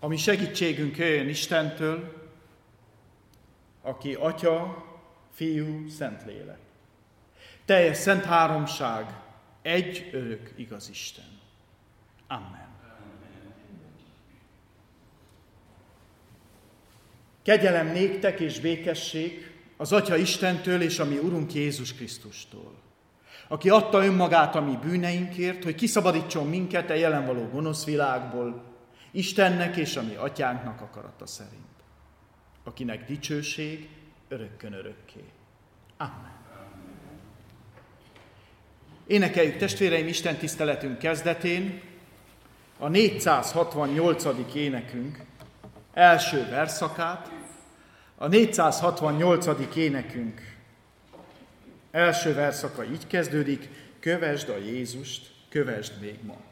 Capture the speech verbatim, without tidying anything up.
Ami segítségünk jöjjön Istentől, aki Atya, Fiú, Szentlélek. Teljes szent háromság, egy örök igaz Isten. Amen. Kegyelem néktek és békesség az Atya Istentől és a mi Urunk Jézus Krisztustól, aki adta önmagát a mi bűneinkért, hogy kiszabadítson minket a jelen való gonosz világból, Istennek és a mi atyánknak akarata szerint, akinek dicsőség örökkön örökké. Amen. Énekeljük testvéreim Isten tiszteletünk kezdetén a négyszázhatvannyolcadik énekünk első verszakát. A négyszázhatvannyolcadik énekünk első verszaka így kezdődik: kövesd a Jézust, kövesd még ma.